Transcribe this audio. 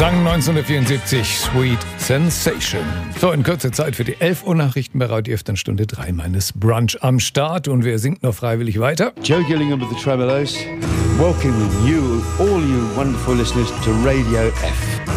Sang 1974, Sweet Sensation. So, in kurzer Zeit für die 11 Uhr Nachrichten bereit, ihr dann Stunde 3 meines Brunch am Start. Und wer singt noch freiwillig weiter? Joe Gillingham with the Tremolos. Welcoming you, all you wonderful listeners, to Radio F.